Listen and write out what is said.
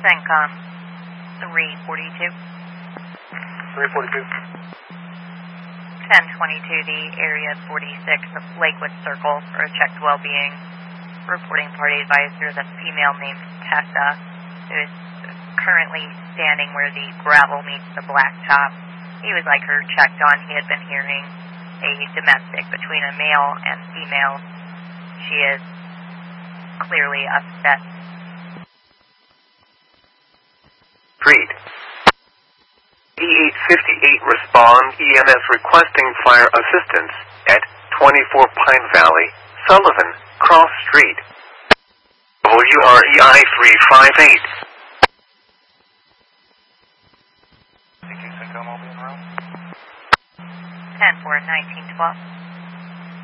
CENTCOM 342. 342. 1022, the area 46 of Lakewood Circle for a checked well-being. Reporting party advisor is a female named Tessa, who is currently standing where the gravel meets the blacktop. He would like her checked on. He had been hearing a domestic between a male and female. She is clearly upset. Read. E858 respond EMS requesting fire assistance at 24 Pine Valley, Sullivan, Cross Street. WREI 358. CENTCOM will be in room. 10-4-1912.